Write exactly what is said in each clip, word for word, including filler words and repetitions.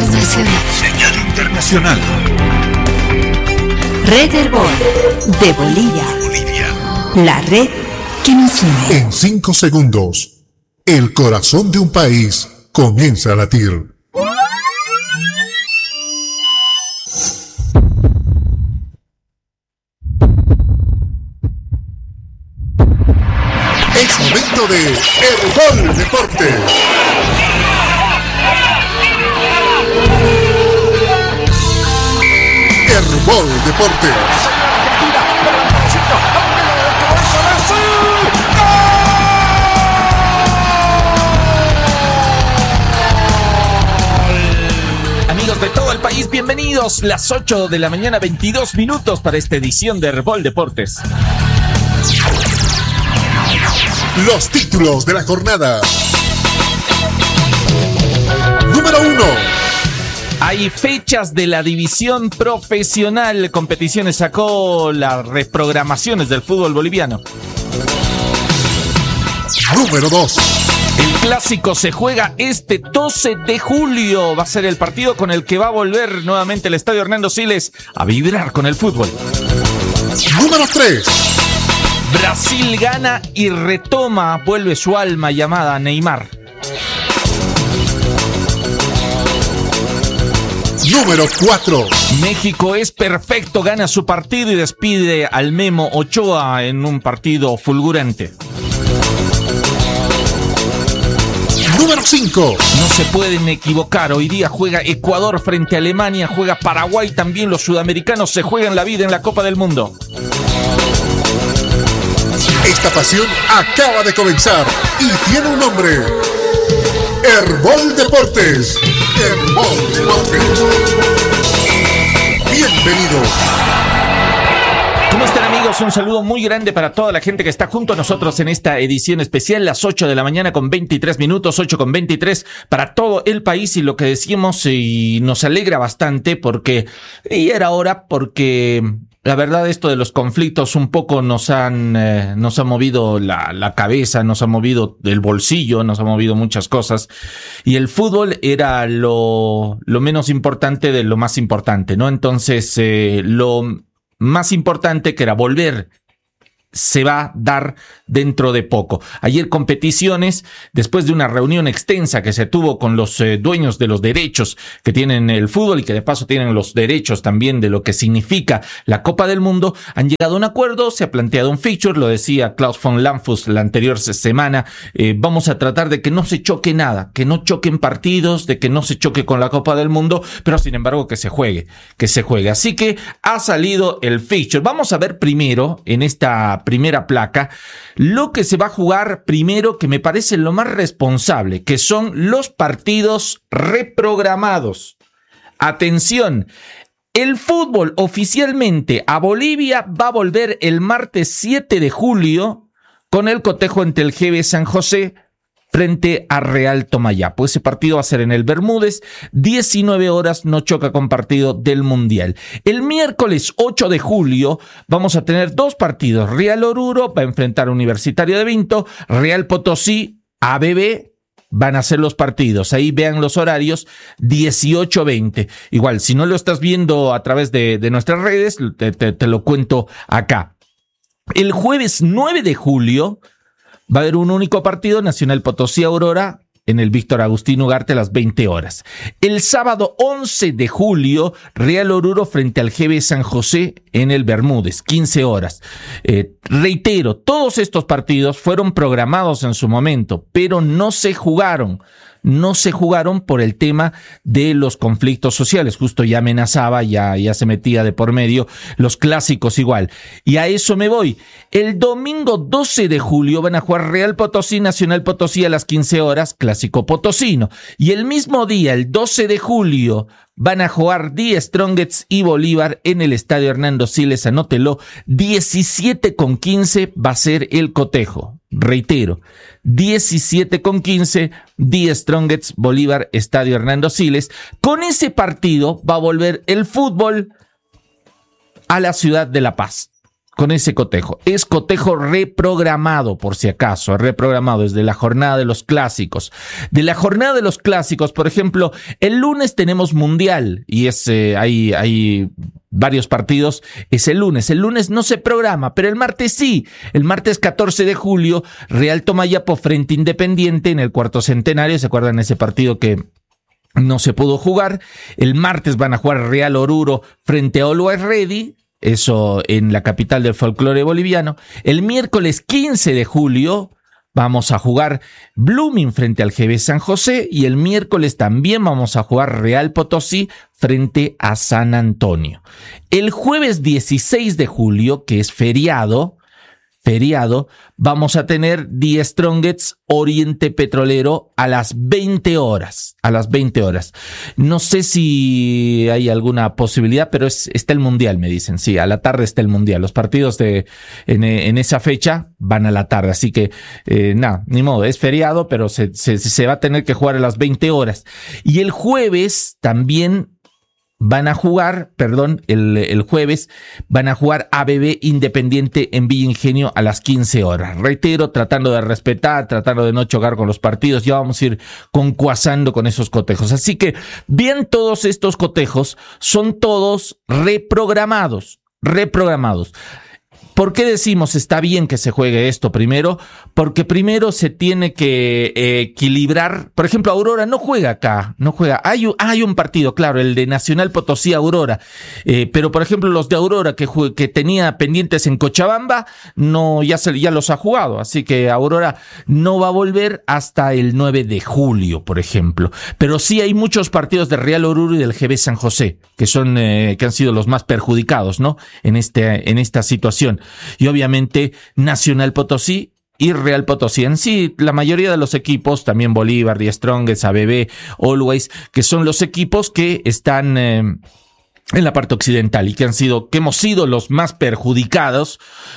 internacional. Señal internacional. Red Herbol de Bolivia. Bolivia. La red que nos une. En cinco segundos, el corazón de un país comienza a latir. Es momento de Herbol Deportes. Herbol Deportes. Amigos de todo el país, bienvenidos. Las ocho de la mañana, veintidós minutos para esta edición de Herbol Deportes. Los títulos de la jornada. Número uno. Hay fechas de la división profesional. Competiciones sacó las reprogramaciones del fútbol boliviano. Número dos. El clásico se juega este doce de julio. Va a ser el partido con el que va a volver nuevamente el Estadio Hernando Siles a vibrar con el fútbol. Número tres. Brasil gana y retoma, vuelve su alma llamada Neymar. Número cuatro. México es perfecto, gana su partido y despide al Memo Ochoa en un partido fulgurante. Número cinco. No se pueden equivocar, hoy día juega Ecuador frente a Alemania, juega Paraguay, también los sudamericanos se juegan la vida en la Copa del Mundo. Esta pasión acaba de comenzar y tiene un nombre. Herbol Deportes. Herbol Deportes. Bienvenido. ¿Cómo están, amigos? Un saludo muy grande para toda la gente que está junto a nosotros en esta edición especial, las ocho de la mañana con veintitrés minutos, ocho con veintitrés para todo el país, y lo que decíamos y nos alegra bastante porque y era hora porque la verdad esto de los conflictos un poco nos han eh, nos ha movido la, la cabeza, nos ha movido el bolsillo, nos ha movido muchas cosas, y el fútbol era lo, lo menos importante de lo más importante, ¿no? Entonces eh, lo más importante, que era volver, se va a dar dentro de poco. Ayer competiciones, después de una reunión extensa que se tuvo con los eh, dueños de los derechos que tienen el fútbol y que de paso tienen los derechos también de lo que significa la Copa del Mundo, han llegado a un acuerdo, se ha planteado un fixture, lo decía Klaus von Landfuss la anterior semana, eh, vamos a tratar de que no se choque nada, que no choquen partidos, de que no se choque con la Copa del Mundo, pero sin embargo que se juegue, que se juegue. Así que ha salido el fixture. Vamos a ver primero en esta primera placa lo que se va a jugar primero, que me parece lo más responsable, que son los partidos reprogramados. Atención, el fútbol oficialmente a Bolivia va a volver el martes siete de julio con el cotejo entre el G B San José frente a Real Tomayapo. Ese partido va a ser en el Bermúdez, diecinueve horas, no choca con partido del Mundial. El miércoles ocho de julio vamos a tener dos partidos. Real Oruro va a enfrentar a Universitario de Vinto, Real Potosí, A B B, van a ser los partidos. Ahí vean los horarios, dieciocho veinte. Igual, si no lo estás viendo a través de, de nuestras redes, te, te, te lo cuento acá. El jueves nueve de julio va a haber un único partido, Nacional Potosí Aurora, en el Víctor Agustín Ugarte a las veinte horas. El sábado once de julio, Real Oruro frente al G B San José en el Bermúdez, quince horas. Eh, reitero, todos estos partidos fueron programados en su momento, pero no se jugaron. No se jugaron por el tema de los conflictos sociales. Justo ya amenazaba, ya, ya se metía de por medio, los clásicos igual. Y a eso me voy. El domingo doce de julio van a jugar Real Potosí, Nacional Potosí a las quince horas, clásico potosino. Y el mismo día, el doce de julio, van a jugar Die Strongets y Bolívar en el Estadio Hernando Siles, anótelo, diecisiete con quince va a ser el cotejo. Reitero, diecisiete con quince, Die Strongets, Bolívar, Estadio Hernando Siles. Con ese partido va a volver el fútbol a la ciudad de La Paz. con ese cotejo. Es cotejo reprogramado, por si acaso, reprogramado desde la jornada de los clásicos. De la jornada de los clásicos, por ejemplo, el lunes tenemos Mundial y es, eh, hay, hay varios partidos, es el lunes. El lunes no se programa, pero el martes sí. El martes catorce de julio, Real Tomayapo frente Independiente en el cuarto centenario. ¿Se acuerdan ese partido que no se pudo jugar? El martes van a jugar Real Oruro frente a Always Ready. Eso en la capital del folclore boliviano. El miércoles quince de julio vamos a jugar Blooming frente al G B San José y el miércoles también vamos a jugar Real Potosí frente a San Antonio. El jueves dieciséis de julio, que es feriado, feriado, vamos a tener The Strongest Oriente Petrolero a las veinte horas, a las veinte horas. No sé si hay alguna posibilidad, pero es, está el Mundial, me dicen. Sí, a la tarde está el Mundial. Los partidos de en, en esa fecha van a la tarde, así que eh, nada, ni modo, es feriado, pero se, se, se va a tener que jugar a las veinte horas. Y el jueves también van a jugar, perdón, el, el jueves van a jugar A B B Independiente en Villa Ingenio a las quince horas. Reitero, tratando de respetar, tratando de no chocar con los partidos, ya vamos a ir concuasando con esos cotejos. Así que bien, todos estos cotejos son todos reprogramados, reprogramados. ¿Por qué decimos está bien que se juegue esto primero? Porque primero se tiene que eh, equilibrar. Por ejemplo, Aurora no juega acá, no juega. Hay, hay un partido, claro, el de Nacional Potosí Aurora. Eh, pero, por ejemplo, los de Aurora que, que tenía pendientes en Cochabamba, no, ya, se, ya los ha jugado. Así que Aurora no va a volver hasta el nueve de julio, por ejemplo. Pero sí hay muchos partidos de Real Oruro y del G B San José, que son, eh, que han sido los más perjudicados, ¿no? En este, en esta situación. Y obviamente Nacional Potosí y Real Potosí. En sí, la mayoría de los equipos, también Bolívar, The Strongest, A B B, Always, que son los equipos que están eh, en la parte occidental y que han sido, que hemos sido los más perjudicados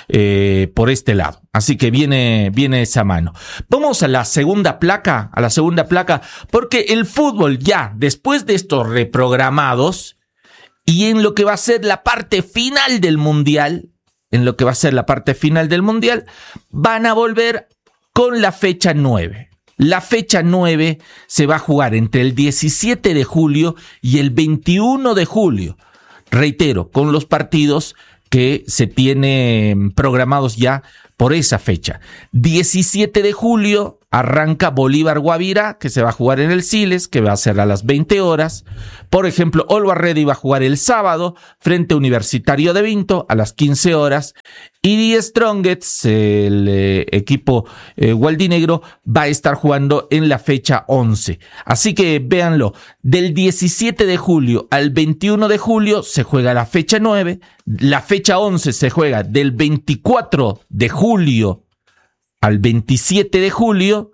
eh, por este lado. Así que viene, viene esa mano. Vamos a la segunda placa, a la segunda placa, porque el fútbol ya, después de estos reprogramados y en lo que va a ser la parte final del Mundial, en lo que va a ser la parte final del Mundial, van a volver con la fecha nueve. La fecha nueve se va a jugar entre el diecisiete de julio y el veintiuno de julio. Reitero, con los partidos que se tienen programados ya por esa fecha. diecisiete de julio arranca Bolívar Guavirá, que se va a jugar en el Siles, que va a ser a las veinte horas. Por ejemplo, Always Ready va a jugar el sábado frente a Universitario de Vinto a las quince horas. Y The Strongest, el eh, equipo eh, gualdinegro, va a estar jugando en la fecha once. Así que véanlo, del diecisiete de julio al veintiuno de julio se juega la fecha nueve. La fecha once se juega del veinticuatro de julio al veintisiete de julio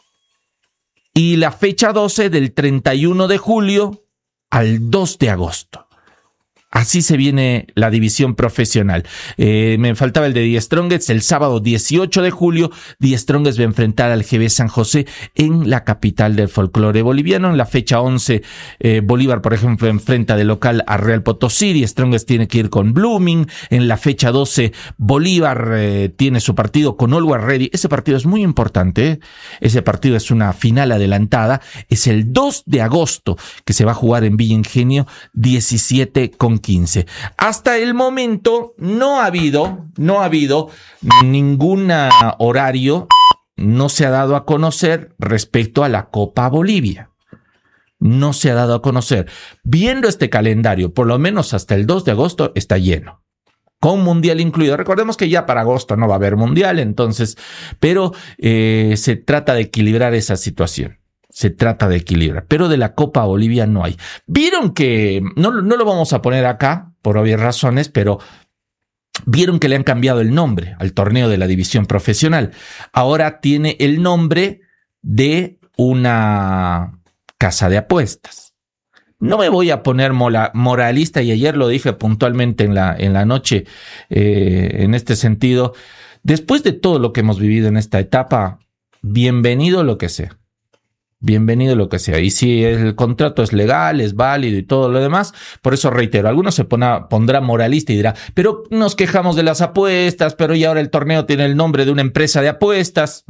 y la fecha doce del treinta y uno de julio al dos de agosto. Así se viene la división profesional. Eh, me faltaba el de The Strongest. El sábado dieciocho de julio, The Strongest va a enfrentar al G B San José en la capital del folclore boliviano. En la fecha once, eh, Bolívar, por ejemplo, enfrenta de local a Real Potosí. The Strongest tiene que ir con Blooming. En la fecha doce, Bolívar eh, tiene su partido con Always Ready. Ese partido es muy importante, ¿eh? Ese partido es una final adelantada. Es el dos de agosto que se va a jugar en Villa Ingenio, diecisiete con quince. Hasta el momento no ha habido, no ha habido ningún horario, no se ha dado a conocer respecto a la Copa Bolivia. No se ha dado a conocer. Viendo este calendario, por lo menos hasta el dos de agosto está lleno, con Mundial incluido. Recordemos que ya para agosto no va a haber Mundial, entonces, pero eh, se trata de equilibrar esa situación. Se trata de equilibrar, pero de la Copa Bolivia no hay. Vieron que, no, no lo vamos a poner acá, por obvias razones, pero vieron que le han cambiado el nombre al torneo de la división profesional. Ahora tiene el nombre de una casa de apuestas. No me voy a poner mola, moralista, y ayer lo dije puntualmente en la, en la noche, eh, en este sentido. Después de todo lo que hemos vivido en esta etapa, bienvenido lo que sea. bienvenido lo que sea. Y si el contrato es legal, es válido y todo lo demás, por eso reitero, algunos se pona, pondrá moralista y dirá, pero nos quejamos de las apuestas, pero y ahora el torneo tiene el nombre de una empresa de apuestas.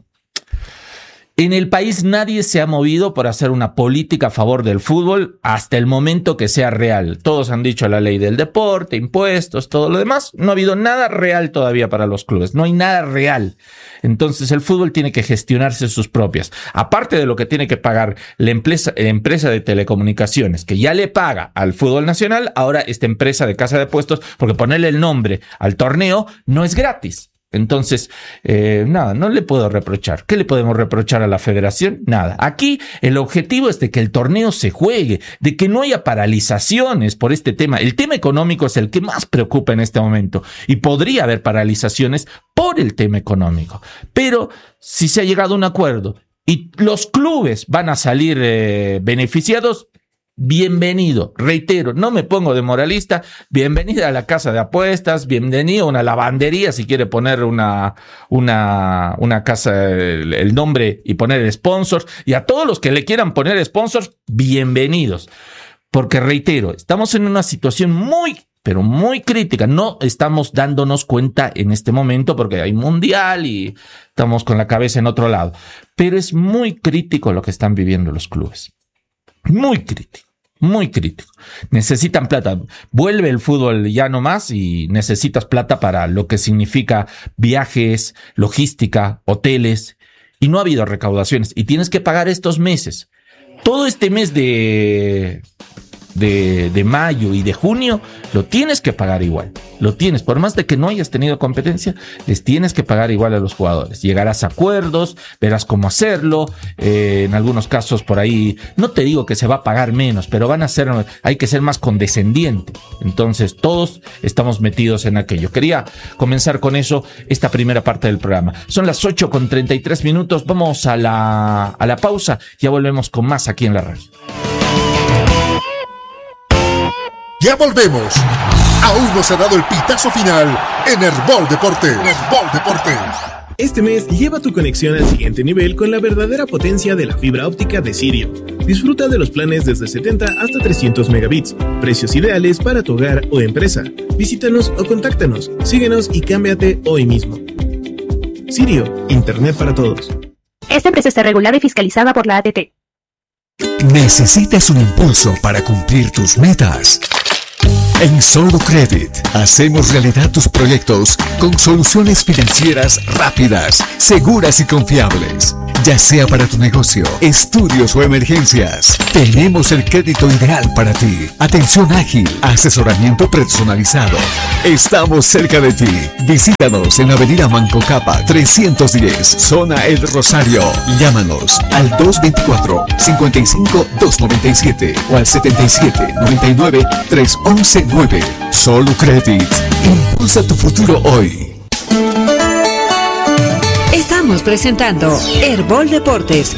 En el país nadie se ha movido por hacer una política a favor del fútbol hasta el momento que sea real. Todos han dicho la ley del deporte, impuestos, todo lo demás. No ha habido nada real todavía para los clubes. No hay nada real. Entonces el fútbol tiene que gestionarse sus propias. Aparte de lo que tiene que pagar la empresa, la empresa de telecomunicaciones, que ya le paga al fútbol nacional, ahora esta empresa de casa de apuestos, porque ponerle el nombre al torneo no es gratis. Entonces, eh, nada, no le puedo reprochar. ¿Qué le podemos reprochar a la federación? Nada. Aquí el objetivo es de que el torneo se juegue, de que no haya paralizaciones por este tema. El tema económico es el que más preocupa en este momento y podría haber paralizaciones por el tema económico. Pero si se ha llegado a un acuerdo y los clubes van a salir eh, beneficiados, bienvenido, reitero, no me pongo de moralista, bienvenida a la casa de apuestas, bienvenido a una lavandería si quiere poner una, una, una casa, el, el nombre y poner sponsors, y a todos los que le quieran poner sponsors, bienvenidos, porque reitero, estamos en una situación muy, pero muy crítica, no estamos dándonos cuenta en este momento porque hay mundial y estamos con la cabeza en otro lado, pero es muy crítico lo que están viviendo los clubes. Muy crítico, muy crítico. Necesitan plata. Vuelve el fútbol ya no más y necesitas plata para lo que significa viajes, logística, hoteles. Y no ha habido recaudaciones. Y tienes que pagar estos meses. Todo este mes de, de, de mayo y de junio lo tienes que pagar igual. Lo tienes. Por más de que no hayas tenido competencia, les tienes que pagar igual a los jugadores. Llegarás a acuerdos, verás cómo hacerlo. Eh, en algunos casos por ahí, no te digo que se va a pagar menos, pero van a ser, hay que ser más condescendiente. Entonces, todos estamos metidos en aquello. Quería comenzar con eso, esta primera parte del programa. Son las ocho con treinta y tres minutos. Vamos a la, a la pausa. Ya volvemos con más aquí en la radio. Ya volvemos. Aún no se ha dado el pitazo final en Herbol Deportes. Herbol Deportes. Este mes lleva tu conexión al siguiente nivel con la verdadera potencia de la fibra óptica de Sirio. Disfruta de los planes desde setenta hasta trescientos megabits. Precios ideales para tu hogar o empresa. Visítanos o contáctanos. Síguenos y cámbiate hoy mismo. Sirio, Internet para todos. Esta empresa está regulada y fiscalizada por la A T T. ¿Necesitas un impulso para cumplir tus metas? En Solo Credit hacemos realidad tus proyectos con soluciones financieras rápidas, seguras y confiables. Ya sea para tu negocio, estudios o emergencias, tenemos el crédito ideal para ti. Atención ágil, asesoramiento personalizado. Estamos cerca de ti. Visítanos en Avenida Manco Capa trescientos diez, Zona El Rosario. Llámanos al dos veinticuatro, cincuenta y cinco, doscientos noventa y siete o al setenta y siete, noventa y nueve, trescientos once nueve. Solo Credit. Impulsa tu futuro hoy. Estamos presentando Herbol Deportes.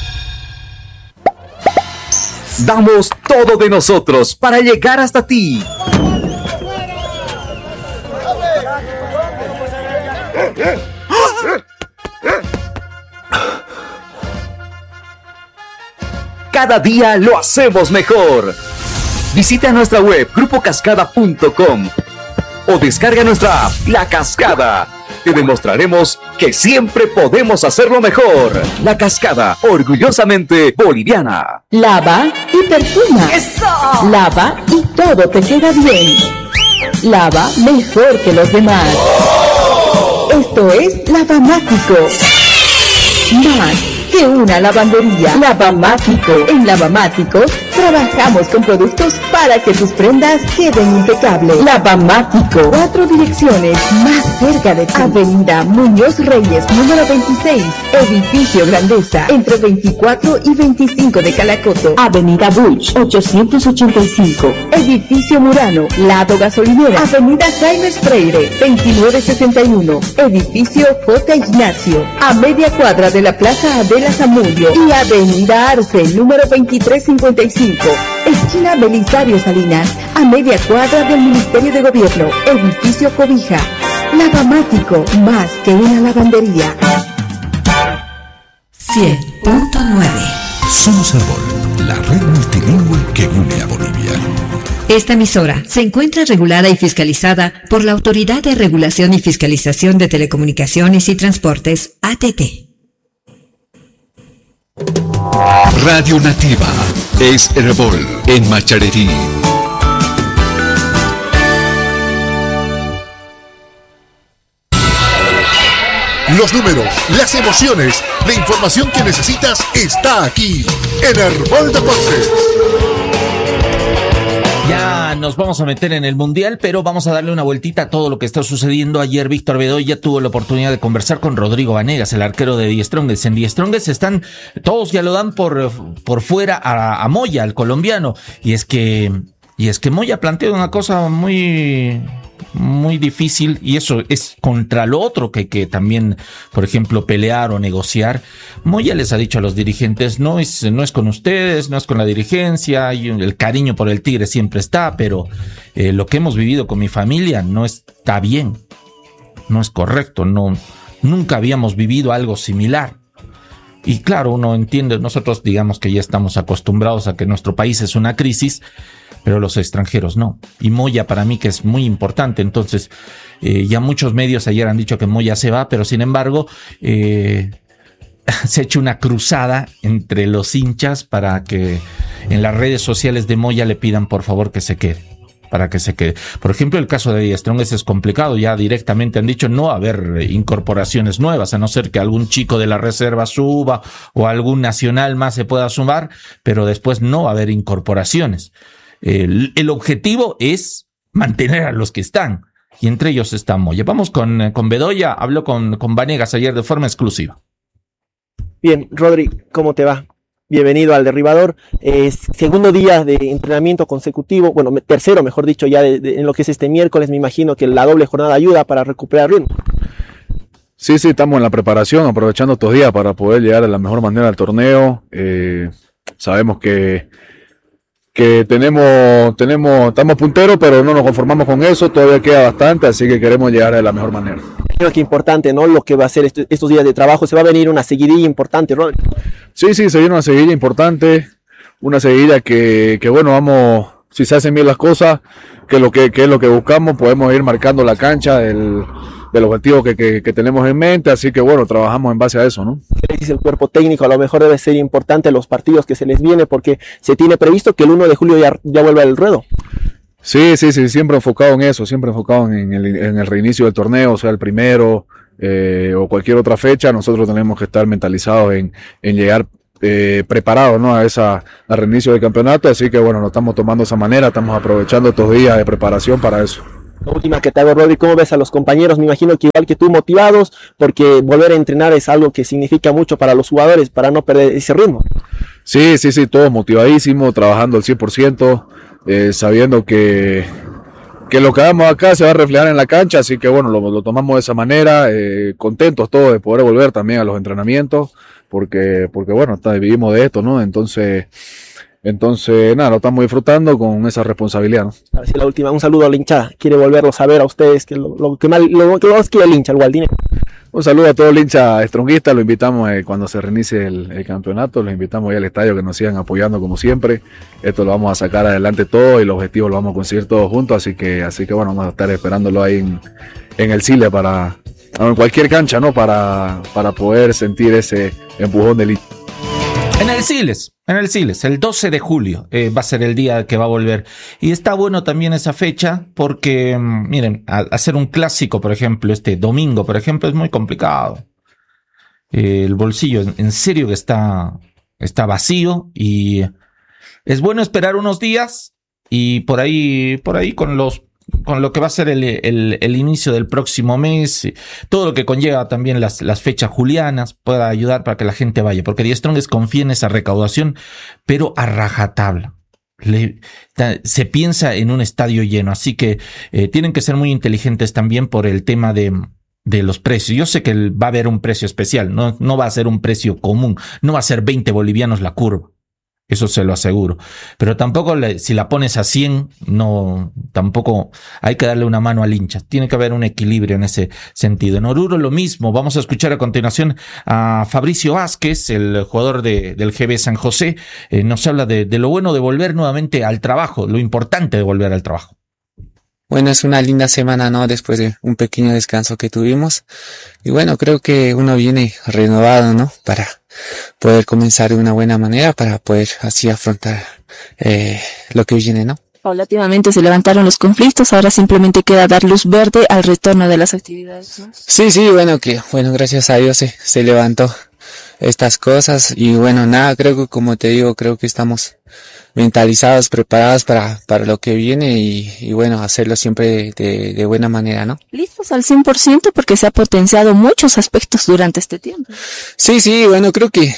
Damos todo de nosotros para llegar hasta ti. Cada día lo hacemos mejor. Visita nuestra web grupo cascada punto com o descarga nuestra app La Cascada. Te demostraremos que siempre podemos hacerlo mejor. La Cascada, orgullosamente boliviana. Lava y perfuma. ¡Eso! Lava y todo te queda bien. Lava mejor que los demás. ¡Oh! Esto es Lavamático. Más que una lavandería. Lavamático. En Lavamáticos trabajamos con productos para que tus prendas queden impecables. Lavamático. Cuatro direcciones más cerca de ti. Avenida Muñoz Reyes, número veintiséis. Edificio Grandeza, entre veinticuatro y veinticinco de Calacoto. Avenida Buch, ochocientos ochenta y cinco. Edificio Murano, lado gasolinera. Avenida Jaime Freire, veintinueve sesenta y uno. Edificio J. Ignacio, a media cuadra de la Plaza Adela Zamudio. Y Avenida Arce, número veintitrés cincuenta y cinco. Esquina Belisario Salinas, a media cuadra del Ministerio de Gobierno. Edificio Cobija. Lavamático, más que una lavandería. cien punto nueve. Somos Herbol, la red multilingüe que une a Bolivia. Esta emisora se encuentra regulada y fiscalizada por la Autoridad de Regulación y Fiscalización de Telecomunicaciones y Transportes, A T T. Radio Nativa es Herbol en Macharerí. Los números, las emociones, la información que necesitas está aquí en Herbol Deportes. Ya nos vamos a meter en el Mundial, pero vamos a darle una vueltita a todo lo que está sucediendo. Ayer Víctor Bedoya tuvo la oportunidad de conversar con Rodrigo Vanegas, el arquero de Die Strongest. En Die Strongest están, todos ya lo dan por, por fuera a, a Moya, al colombiano. Y es que, y es que Moya plantea una cosa muy... muy difícil, y eso es contra lo otro que, que también, por ejemplo, pelear o negociar. Moya les ha dicho a los dirigentes, no es, no es con ustedes, no es con la dirigencia, y el cariño por el Tigre siempre está, pero eh, lo que hemos vivido con mi familia no está bien, no es correcto, no, nunca habíamos vivido algo similar. Y claro, uno entiende, nosotros digamos que ya estamos acostumbrados a que nuestro país es una crisis, pero los extranjeros no. Y Moya para mí que es muy importante. Entonces, eh, ya muchos medios ayer han dicho que Moya se va, pero sin embargo, eh, se ha hecho una cruzada entre los hinchas para que en las redes sociales de Moya le pidan por favor que se quede. Para que se quede. Por ejemplo, el caso de Die Strongest es complicado. Ya directamente han dicho no va a haber incorporaciones nuevas, a no ser que algún chico de la reserva suba o algún nacional más se pueda sumar, pero después no va a haber incorporaciones. El, el objetivo es mantener a los que están, y entre ellos está Moya. Vamos con, con Bedoya, habló con, con Vanegas ayer de forma exclusiva. Bien, Rodri, ¿cómo te va? Bienvenido al Derribador. Eh, segundo día de entrenamiento consecutivo, bueno, tercero mejor dicho, ya de, de, en lo que es este miércoles. Me imagino que la doble jornada ayuda para recuperar ritmo. Sí, sí, estamos en la preparación, aprovechando estos días para poder llegar de la mejor manera al torneo. Eh, sabemos que que tenemos, tenemos, estamos punteros, pero no nos conformamos con eso, todavía queda bastante, así que queremos llegar de la mejor manera. Creo que importante, ¿no? Lo que va a ser este, estos días de trabajo, se va a venir una seguidilla importante, Rodri. Sí, sí, se viene una seguidilla importante, una seguidilla que, que bueno, vamos, si se hacen bien las cosas, que lo que, que es lo que buscamos, podemos ir marcando la cancha del, del objetivo que, que, que tenemos en mente, así que bueno, trabajamos en base a eso, ¿no? ¿Qué le dice el cuerpo técnico? A lo mejor debe ser importante los partidos que se les viene, porque se tiene previsto que el uno de julio ya, ya vuelva al ruedo. Sí, sí, sí, siempre enfocado en eso, siempre enfocado en el, en el reinicio del torneo, o sea, el primero eh, o cualquier otra fecha. Nosotros tenemos que estar mentalizados en, en llegar eh, preparados, ¿no? a esa al reinicio del campeonato, así que bueno, nos estamos tomando de esa manera, estamos aprovechando estos días de preparación para eso. La última que te hago, Rodri, ¿cómo ves a los compañeros? Me imagino que igual que tú, motivados, porque volver a entrenar es algo que significa mucho para los jugadores, para no perder ese ritmo. Sí, sí, sí, todos motivadísimos, trabajando al cien por ciento, eh, sabiendo que, que lo que hagamos acá se va a reflejar en la cancha, así que bueno, lo, lo tomamos de esa manera, eh, contentos todos de poder volver también a los entrenamientos, porque, porque bueno, está, vivimos de esto, ¿no? Entonces... Entonces, nada, lo estamos disfrutando con esa responsabilidad, ¿no? A ver si la última, un saludo a la hinchada. Quiere volverlos a ver a ustedes, que lo, lo que más lo que más quiere el hincha, el Gualdine. Un saludo a todo el hincha stronguista, lo invitamos eh, cuando se reinicie el, el campeonato, los invitamos ya al estadio que nos sigan apoyando como siempre. Esto lo vamos a sacar adelante todo y el objetivo lo vamos a conseguir todos juntos, así que, así que bueno, vamos a estar esperándolo ahí en, en el Chile para, en cualquier cancha, ¿no? Para, para poder sentir ese empujón del hincha. En el Siles, en el Siles, el doce de julio eh, va a ser el día que va a volver. Y está bueno también esa fecha porque, miren, a, hacer un clásico, por ejemplo, este domingo, por ejemplo, es muy complicado. Eh, el bolsillo, en serio que está, está vacío y es bueno esperar unos días y por ahí, por ahí con los con lo que va a ser el, el, el inicio del próximo mes, todo lo que conlleva también las, las fechas julianas, pueda ayudar para que la gente vaya, porque Die Strongest confía en esa recaudación, pero a rajatabla. Le, ta, se piensa en un estadio lleno, así que eh, tienen que ser muy inteligentes también por el tema de, de los precios. Yo sé que va a haber un precio especial, no, no va a ser un precio común, no va a ser veinte bolivianos la curva. Eso se lo aseguro. Pero tampoco le, si la pones a cien, no, tampoco hay que darle una mano al hincha. Tiene que haber un equilibrio en ese sentido. En Oruro lo mismo. Vamos a escuchar a continuación a Fabricio Vázquez, el jugador de, del G B San José. Eh, nos habla de, de lo bueno de volver nuevamente al trabajo, lo importante de volver al trabajo. Bueno, es una linda semana, ¿no? Después de un pequeño descanso que tuvimos. Y bueno, creo que uno viene renovado, ¿no? Para poder comenzar de una buena manera, para poder así afrontar eh, lo que viene, ¿no? Paulatinamente se levantaron los conflictos, ahora simplemente queda dar luz verde al retorno de las actividades, ¿no? Sí, sí, bueno, que, bueno, gracias a Dios se, se levantó estas cosas y bueno, nada, creo que como te digo, creo que estamos mentalizados, preparados para, para lo que viene y, y bueno, hacerlo siempre de, de buena manera, ¿no? Listos al cien por ciento porque se ha potenciado muchos aspectos durante este tiempo. Sí, sí, bueno, creo que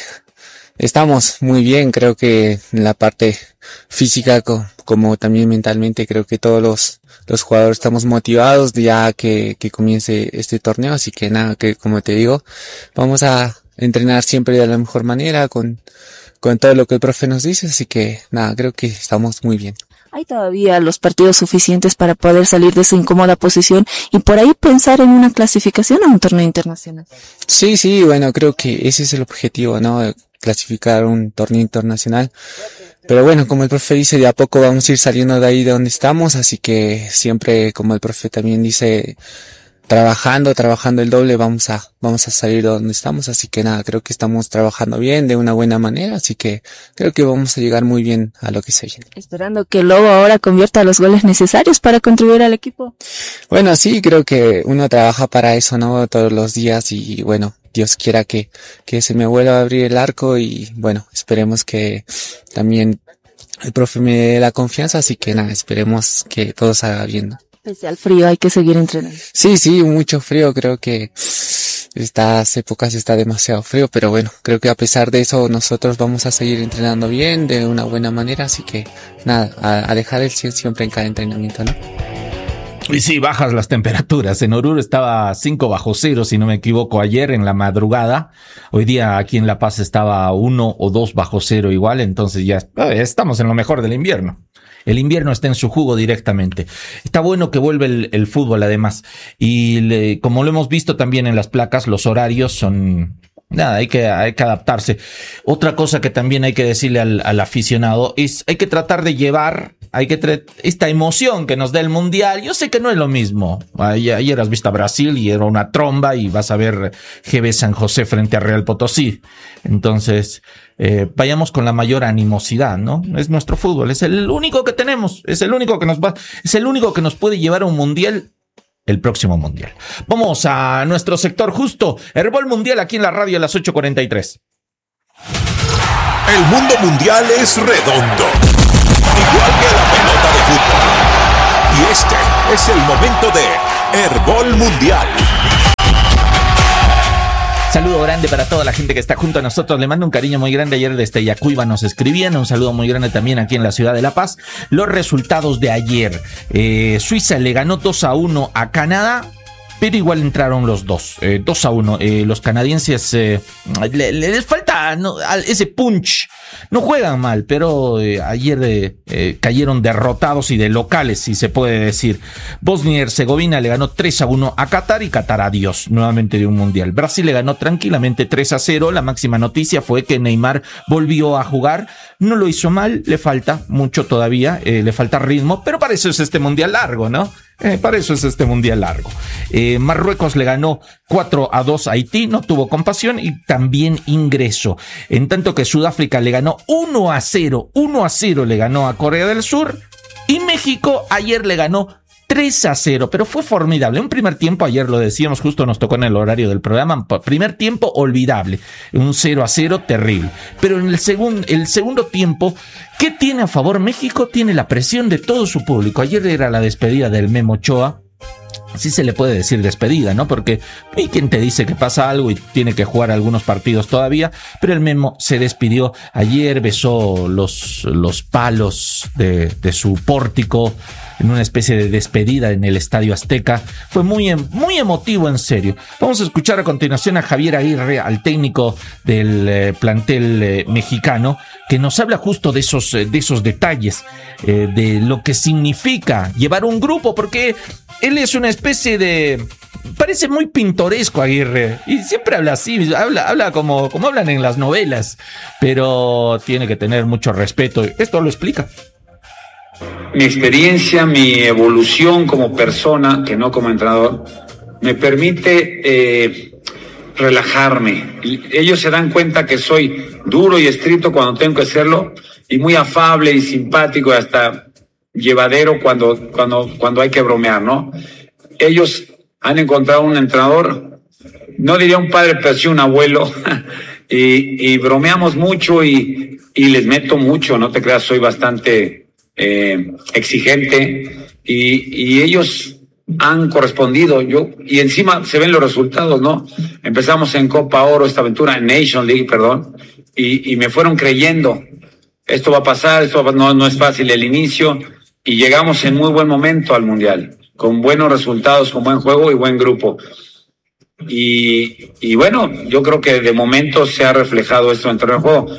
estamos muy bien, creo que en la parte física co- como también mentalmente, creo que todos los, los jugadores estamos motivados ya que, que comience este torneo, así que nada, que como te digo, vamos a entrenar siempre de la mejor manera con, con todo lo que el profe nos dice, así que nada, creo que estamos muy bien. Hay todavía los partidos suficientes para poder salir de esa incómoda posición y por ahí pensar en una clasificación a un torneo internacional. Sí, sí, bueno, creo que ese es el objetivo, ¿no? Clasificar un torneo internacional. Pero bueno, como el profe dice, de a poco vamos a ir saliendo de ahí de donde estamos, así que siempre, como el profe también dice, trabajando, trabajando el doble, vamos a, vamos a salir de donde estamos, así que nada, creo que estamos trabajando bien, de una buena manera, así que creo que vamos a llegar muy bien a lo que se viene. Esperando que el Lobo ahora convierta los goles necesarios para contribuir al equipo. Bueno, sí, creo que uno trabaja para eso, ¿no? Todos los días y bueno, Dios quiera que, que se me vuelva a abrir el arco y bueno, esperemos que también el profe me dé la confianza, así que nada, esperemos que todo salga bien, ¿no? Pese al frío hay que seguir entrenando. Sí, sí, mucho frío, creo que estas épocas está demasiado frío, pero bueno, creo que a pesar de eso nosotros vamos a seguir entrenando bien, de una buena manera, así que nada, a, a dejar el cien siempre en cada entrenamiento, ¿no? Y sí, bajas las temperaturas. En Oruro estaba cinco bajo cero, si no me equivoco, ayer en la madrugada. Hoy día aquí en La Paz estaba uno o dos bajo cero igual, entonces ya estamos en lo mejor del invierno. El invierno está en su jugo directamente. Está bueno que vuelve el, el fútbol además. Y le, como lo hemos visto también en las placas, los horarios son... Nada, hay que, hay que adaptarse. Otra cosa que también hay que decirle al, al aficionado es hay que tratar de llevar, hay que tra- esta emoción que nos da el Mundial. Yo sé que no es lo mismo. Ayer, ayer has visto a Brasil y era una tromba y vas a ver G B San José frente a Real Potosí. Entonces, eh, vayamos con la mayor animosidad, ¿no? Es nuestro fútbol, es el único que tenemos, es el único que nos va, es el único que nos puede llevar a un Mundial. El próximo mundial. Vamos a nuestro sector justo. Herbol Mundial aquí en la radio a las ocho cuarenta y tres. El mundo mundial es redondo, igual que la pelota de fútbol. Y este es el momento de Herbol Mundial. Saludo grande para toda la gente que está junto a nosotros. Le mando un cariño muy grande. Ayer desde Yacuiba nos escribían. Un saludo muy grande también aquí en la ciudad de La Paz. Los resultados de ayer. Eh, Suiza le ganó dos a uno a Canadá, pero igual entraron los dos. Eh, dos a uno. Eh, los canadienses eh, le, le les falta no, ese punch. No juegan mal, pero eh, ayer eh, eh, cayeron derrotados y de locales, si se puede decir. Bosnia y Herzegovina le ganó tres a uno a Qatar y Qatar adiós nuevamente de un mundial. Brasil le ganó tranquilamente tres a cero. La máxima noticia fue que Neymar volvió a jugar. No lo hizo mal, le falta mucho todavía, eh, le falta ritmo, pero para eso es este mundial largo, ¿no? Eh, para eso es este mundial largo. Eh, Marruecos le ganó cuatro a dos a Haití, no tuvo compasión y también ingresó. En tanto que Sudáfrica le ganó uno a cero, uno a cero le ganó a Corea del Sur y México ayer le ganó tres a cero, pero fue formidable. Un primer tiempo, ayer lo decíamos, justo nos tocó en el horario del programa, primer tiempo olvidable, un cero a cero terrible. Pero en el, segun, el segundo tiempo, ¿qué tiene a favor México? Tiene la presión de todo su público. Ayer era la despedida del Memo Ochoa. Así se le puede decir despedida, ¿no? Porque hay quien te dice que pasa algo y tiene que jugar algunos partidos todavía, pero el Memo se despidió ayer, besó los, los palos de, de su pórtico, en una especie de despedida en el Estadio Azteca. Fue muy, muy emotivo, en serio. Vamos a escuchar a continuación a Javier Aguirre, al técnico del eh, plantel eh, mexicano, que nos habla justo de esos, de esos detalles, eh, de lo que significa llevar un grupo, porque él es una especie de... Parece muy pintoresco Aguirre, y siempre habla así, habla, habla como, como hablan en las novelas, pero tiene que tener mucho respeto. Esto lo explica. Mi experiencia, mi evolución como persona, que no como entrenador, me permite eh, relajarme. Ellos se dan cuenta que soy duro y estricto cuando tengo que serlo, y muy afable y simpático, hasta llevadero cuando, cuando, cuando hay que bromear, ¿no? Ellos han encontrado un entrenador, no diría un padre, pero sí un abuelo, y, y bromeamos mucho y, y les meto mucho, no te creas, soy bastante eh, exigente, y, y ellos han correspondido, yo, y encima se ven los resultados, ¿no? Empezamos en Copa Oro, esta aventura, en Nation League, perdón, y, y me fueron creyendo, esto va a pasar, esto va a, no, no es fácil el inicio, y llegamos en muy buen momento al Mundial, con buenos resultados, con buen juego y buen grupo. Y, y bueno, yo creo que de momento se ha reflejado esto dentro del juego.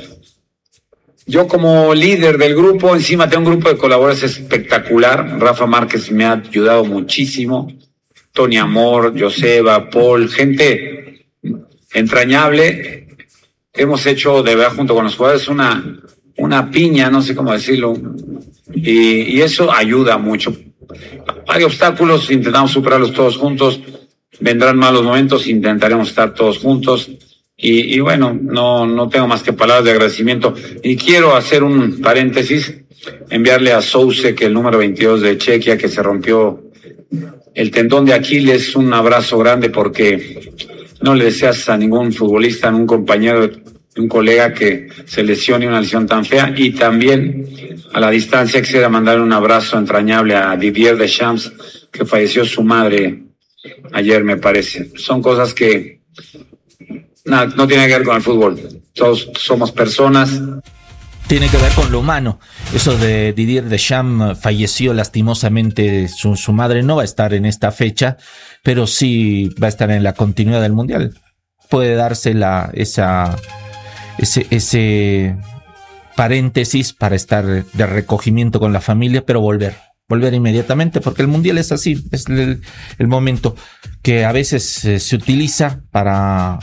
Yo como líder del grupo, encima tengo un grupo de colaboradores espectacular. Rafa Márquez me ha ayudado muchísimo. Tony Amor, Joseba, Paul, gente entrañable. Hemos hecho de verdad junto con los jugadores una, una piña, no sé cómo decirlo. Y, y eso ayuda mucho. Hay obstáculos, intentamos superarlos todos juntos. Vendrán malos momentos, intentaremos estar todos juntos. Y, y bueno, no, no tengo más que palabras de agradecimiento. Y quiero hacer un paréntesis, enviarle a Souce, que el número veintidós de Chequia, que se rompió el tendón de Aquiles, un abrazo grande, porque no le deseas a ningún futbolista, a un compañero, un colega que se lesione una lesión tan fea. Y también a la distancia quisiera mandar un abrazo entrañable a Didier Deschamps, que falleció su madre ayer, me parece. Son cosas que nada, no tienen que ver con el fútbol. Todos somos personas. Tiene que ver con lo humano. Eso de Didier Deschamps, falleció lastimosamente, su, su madre no va a estar en esta fecha, pero sí va a estar en la continuidad del Mundial. Puede darse la, esa, ese, ese paréntesis para estar de recogimiento con la familia, pero volver. Volver inmediatamente, porque el Mundial es así, es el, el momento que a veces eh, se utiliza para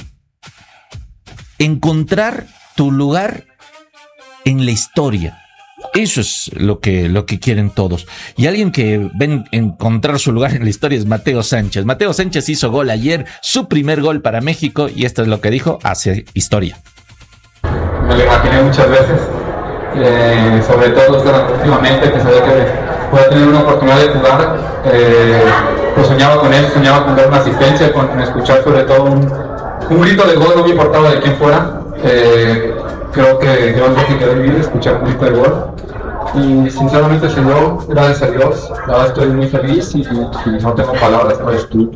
encontrar tu lugar en la historia. Eso es lo que, lo que quieren todos. Y alguien que ven encontrar su lugar en la historia es Mateo Sánchez. Mateo Sánchez hizo gol ayer, su primer gol para México, y esto es lo que dijo: hace historia. Me lo imaginé muchas veces, eh, sobre todo últimamente, que sabía que puede tener una oportunidad de jugar. Eh, pues soñaba con eso, soñaba con dar una asistencia, con escuchar sobre todo un, un grito de gol, no me importaba de quién fuera. Eh, creo que yo lo que quiero vivir, escuchar un grito de gol. Y sinceramente se dio, gracias a Dios. La verdad estoy muy feliz y, y no tengo palabras para esto.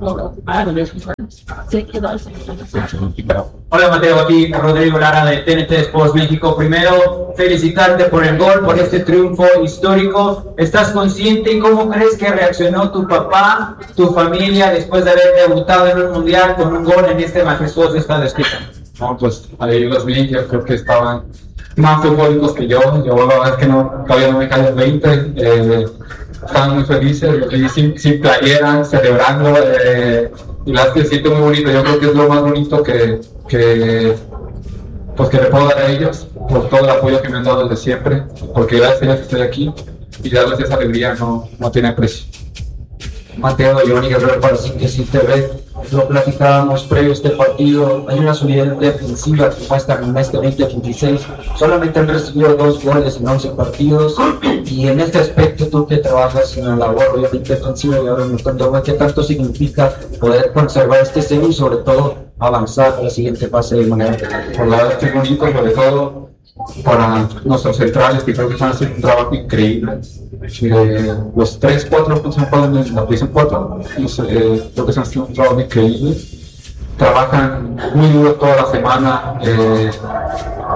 Hola Mateo, aquí Rodrigo Lara de T N T Sports México. Primero, felicitarte por el gol, por este triunfo histórico. ¿Estás consciente y cómo crees que reaccionó tu papá, tu familia, después de haber debutado en un mundial con un gol en este majestuoso estadio Azteca? No, pues ahí los vi, yo creo que estaban más eufóricos que yo. Yo la verdad es que no, todavía no me caen los veinte. Eh, estaban muy felices, los vi sin, sin playera, celebrando. Eh, y la verdad es que siento muy bonito. Yo creo que es lo más bonito que, que, pues que le puedo dar a ellos, por todo el apoyo que me han dado desde siempre. Porque gracias a ellos estoy aquí y darles esa alegría no, no tiene precio. Mateo, Giovanni Guerrero para Síntesis T V. Lo platicábamos previo a este partido. Hay una solidez defensiva que muestran en este veinte veintiséis. Solamente han recibido dos goles en once partidos. Y en este aspecto, tú que trabajas en la labor obviamente defensiva y ahora nos contamos qué tanto significa poder conservar este cero y sobre todo avanzar a la siguiente fase de manera. Por la verdad, estoy bonito, sobre todo para nuestros centrales, que creo que están haciendo un trabajo increíble. Eh, los tres, cuatro puntos se juegan en la posición cuatro, y eh, creo que están haciendo un trabajo increíble. Trabajan muy duro toda la semana, eh,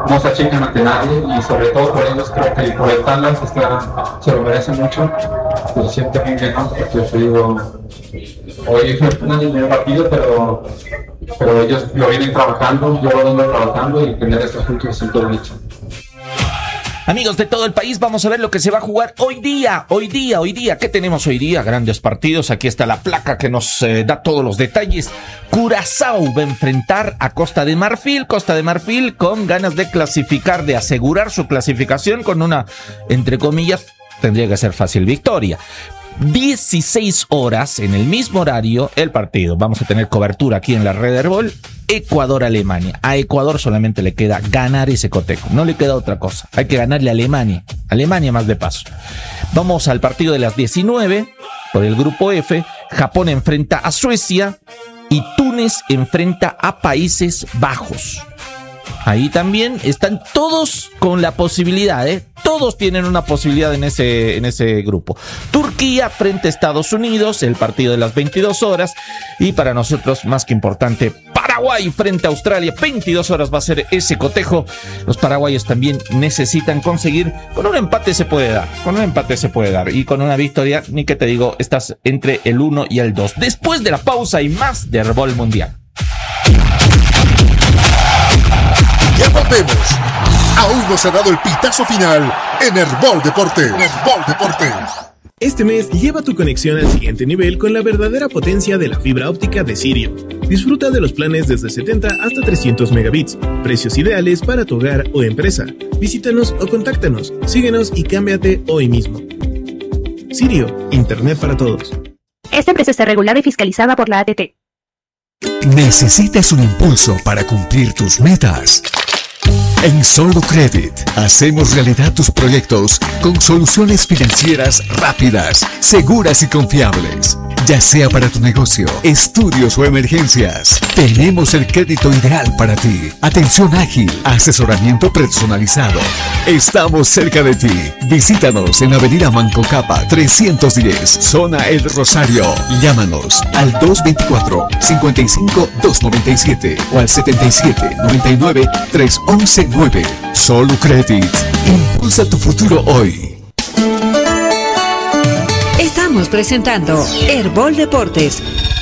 no se achican ante nadie y sobre todo por ellos creo que por el Talas está, se lo merece mucho. Pues siente muy bien, ¿no? Porque te digo, hoy no es el partido, pero, pero ellos lo vienen trabajando, yo lo vengo trabajando y tener estos puntos es siento mucho. Amigos de todo el país, vamos a ver lo que se va a jugar hoy día, hoy día, hoy día. ¿Qué tenemos hoy día? Grandes partidos. Aquí está la placa que nos eh, da todos los detalles. Curazao va a enfrentar a Costa de Marfil. Costa de Marfil con ganas de clasificar, de asegurar su clasificación con una, entre comillas, tendría que ser fácil victoria. dieciséis horas, en el mismo horario, el partido. Vamos a tener cobertura aquí en la Red Herbol. Ecuador-Alemania. A Ecuador solamente le queda ganar ese cotejo. No le queda otra cosa. Hay que ganarle a Alemania. Alemania más de paso. Vamos al partido de las diecinueve. Por el grupo F. Japón enfrenta a Suecia. Y Túnez enfrenta a Países Bajos. Ahí también están todos con la posibilidad, ¿eh? Todos tienen una posibilidad en ese, en ese grupo. Turquía frente a Estados Unidos, el partido de las veintidós horas. Y para nosotros, más que importante, Paraguay frente a Australia. veintidós horas va a ser ese cotejo. Los paraguayos también necesitan conseguir. Con un empate se puede dar. Con un empate se puede dar. Y con una victoria, ni que te digo, estás entre el uno y el dos. Después de la pausa y más de Herbol Mundial. Ya volvemos. Aún no se ha dado el pitazo final en Herbol Deportes. Herbol Deportes. Este mes lleva tu conexión al siguiente nivel con la verdadera potencia de la fibra óptica de Sirio. Disfruta de los planes desde setenta hasta trescientos megabits. Precios ideales para tu hogar o empresa. Visítanos o contáctanos. Síguenos y cámbiate hoy mismo. Sirio, Internet para todos. Esta empresa está regulada y fiscalizada por la A T T. ¿Necesitas un impulso para cumplir tus metas? En Solo Credit hacemos realidad tus proyectos con soluciones financieras rápidas, seguras y confiables. Ya sea para tu negocio, estudios o emergencias, tenemos el crédito ideal para ti. Atención ágil, asesoramiento personalizado. Estamos cerca de ti. Visítanos en Avenida Manco Capa trescientos diez, Zona El Rosario. Llámanos al dos veinticuatro, cincuenta y cinco, doscientos noventa y siete o al setenta y siete, noventa y nueve, trescientos once nueve. Solo Credit. Impulsa tu futuro hoy. Estamos presentando Herbol Deportes.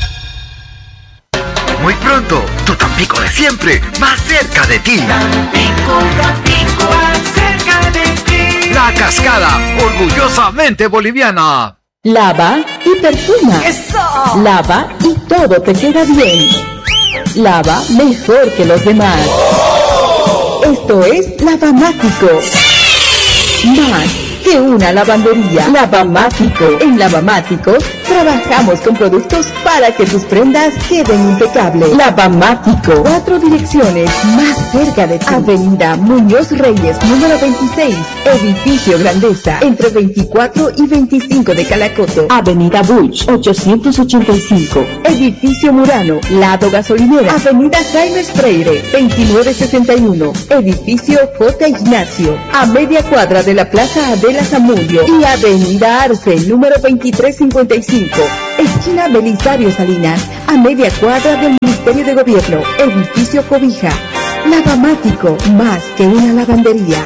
Muy pronto, tu Tampico de siempre, más cerca de ti. Tampico, Tampico, más cerca de ti. La Cascada, orgullosamente boliviana. Lava y perfuma. ¡Eso! Lava y todo te queda bien. Lava mejor que los demás. ¡Oh! Esto es Lavamático. Más que una lavandería. Lavamático. En Lavamáticos trabajamos con productos para que tus prendas queden impecables. Lavamático. Cuatro direcciones más cerca de ti. Avenida Muñoz Reyes, número veintiséis. Edificio Grandeza, entre veinticuatro y veinticinco de Calacoto. Avenida Bulch, ochocientos ochenta y cinco. Edificio Murano, lado gasolinera. Avenida Jaime Freire, veintinueve sesenta y uno. Edificio J. Ignacio, a media cuadra de la Plaza Adela Zamudio. Y Avenida Arce, número veintitrés cincuenta y cinco. Esquina Belisario Salinas, a media cuadra del Ministerio de Gobierno. Edificio Cobija. Lavamático, más que una lavandería.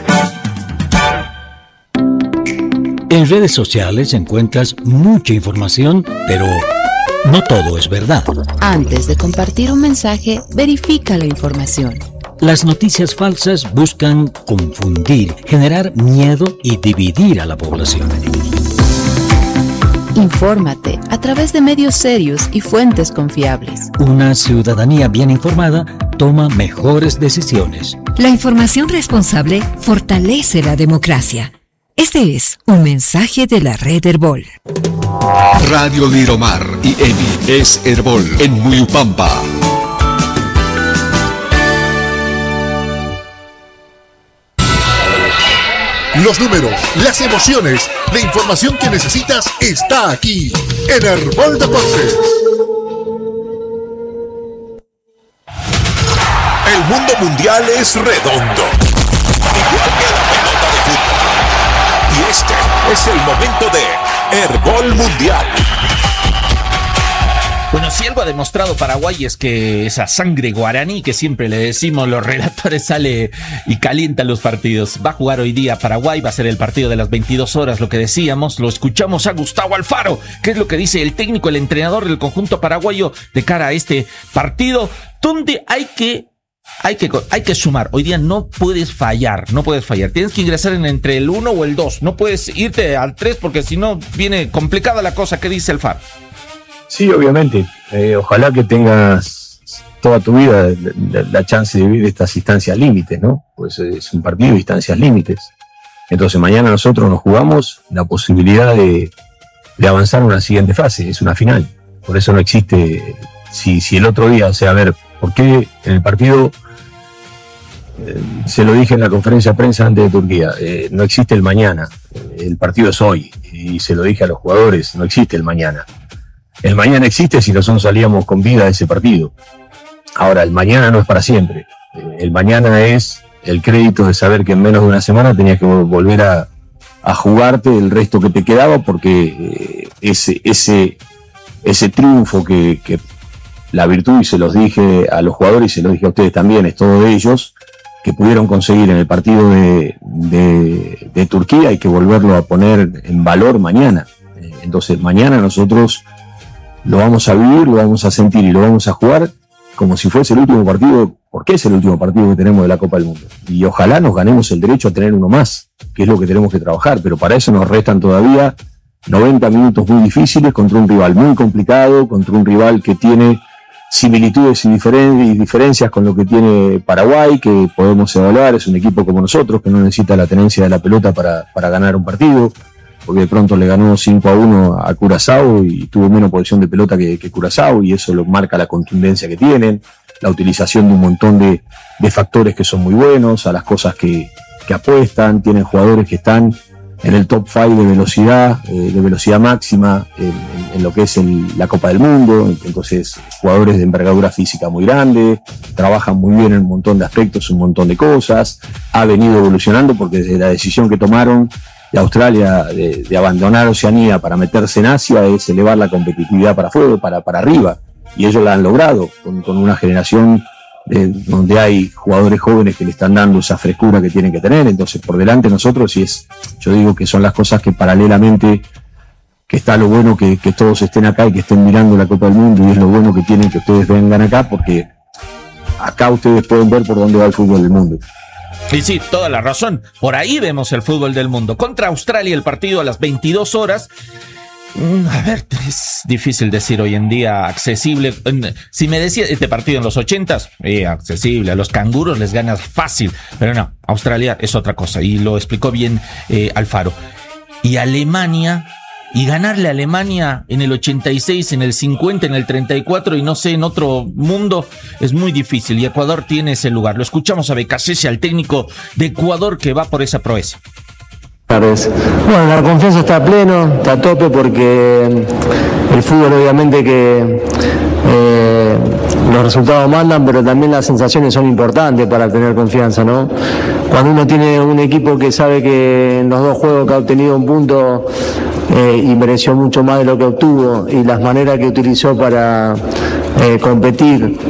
En redes sociales encuentras mucha información, pero no todo es verdad. Antes de compartir un mensaje, verifica la información. Las noticias falsas buscan confundir, generar miedo y dividir a la población. Infórmate a través de medios serios y fuentes confiables. Una ciudadanía bien informada toma mejores decisiones. La información responsable fortalece la democracia. Este es un mensaje de la Red Herbol. Radio Liromar y Emi es Herbol en Muyupampa. Los números, las emociones, la información que necesitas está aquí en Herbol Deportes. El mundo mundial es redondo, igual que la pelota de fútbol. Y este es el momento de Herbol Mundial. Bueno, si algo algo ha demostrado Paraguay es que esa sangre guaraní que siempre le decimos los relatores sale y calienta los partidos. Va a jugar hoy día Paraguay, va a ser el partido de las veintidós horas, lo que decíamos. Lo escuchamos a Gustavo Alfaro, que es lo que dice el técnico, el entrenador del conjunto paraguayo de cara a este partido, donde hay que Hay que, hay que sumar. Hoy día no puedes fallar, no puedes fallar. Tienes que ingresar en entre el uno o el dos. No puedes irte al tres porque si no viene complicada la cosa. ¿Qué dice el F A R? Sí, obviamente. Eh, ojalá que tengas toda tu vida la, la chance de vivir estas instancias límites, ¿no? Pues es un partido de instancias límites. Entonces mañana nosotros nos jugamos la posibilidad de, de avanzar a una siguiente fase. Es una final. Por eso no existe... Si, si el otro día, o sea, a ver... ¿Por qué en el partido, eh, se lo dije en la conferencia de prensa antes de Turquía, eh, no existe el mañana, el partido es hoy, y se lo dije a los jugadores, no existe el mañana. El mañana existe si nosotros salíamos con vida de ese partido. Ahora, el mañana no es para siempre, eh, el mañana es el crédito de saber que en menos de una semana tenías que volver a, a jugarte el resto que te quedaba, porque eh, ese, ese, ese triunfo que... que la virtud, y se los dije a los jugadores y se los dije a ustedes también, es todo de ellos, que pudieron conseguir en el partido de, de, de Turquía, hay que volverlo a poner en valor mañana. Entonces mañana nosotros lo vamos a vivir, lo vamos a sentir y lo vamos a jugar como si fuese el último partido, porque es el último partido que tenemos de la Copa del Mundo. Y ojalá nos ganemos el derecho a tener uno más, que es lo que tenemos que trabajar, pero para eso nos restan todavía noventa minutos muy difíciles contra un rival muy complicado, contra un rival que tiene similitudes y, diferen- y diferencias con lo que tiene Paraguay, que podemos evaluar. Es un equipo como nosotros, que no necesita la tenencia de la pelota para, para ganar un partido, porque de pronto le ganó cinco a uno a Curazao y tuvo menos posesión de pelota que, que Curazao, y eso lo marca la contundencia que tienen, la utilización de un montón de, de factores que son muy buenos, a las cosas que, que apuestan. Tienen jugadores que están en el top cinco de velocidad, eh, de velocidad máxima en, en, en lo que es el, la Copa del Mundo. Entonces, jugadores de envergadura física muy grande, trabajan muy bien en un montón de aspectos, un montón de cosas. Ha venido evolucionando porque desde la decisión que tomaron de Australia de, de abandonar Oceanía para meterse en Asia es elevar la competitividad para afuera, para, para arriba, y ellos la han logrado con, con una generación de, donde hay jugadores jóvenes que le están dando esa frescura que tienen que tener. Entonces por delante nosotros, y es, yo digo que son las cosas que paralelamente, que está lo bueno que, que todos estén acá y que estén mirando la Copa del Mundo, y es lo bueno que tienen que ustedes vengan acá, porque acá ustedes pueden ver por dónde va el fútbol del mundo. Y sí, toda la razón, por ahí vemos el fútbol del mundo. Contra Australia el partido a las veintidós horas. A ver, es difícil decir hoy en día accesible. Si me decía este partido en los ochentas, eh, accesible, a los canguros les ganas fácil, pero no, Australia es otra cosa, y lo explicó bien eh, Alfaro. Y Alemania, y ganarle a Alemania en el ochenta y seis, en el cincuenta, en el treinta y cuatro, y no sé, en otro mundo, es muy difícil, y Ecuador tiene ese lugar. Lo escuchamos a Becasese, al técnico de Ecuador, que va por esa proeza. Bueno, la confianza está a pleno, está a tope, porque el fútbol obviamente que eh, los resultados mandan, pero también las sensaciones son importantes para tener confianza, ¿no? Cuando uno tiene un equipo que sabe que en los dos juegos que ha obtenido un punto eh, y mereció mucho más de lo que obtuvo, y las maneras que utilizó para eh, competir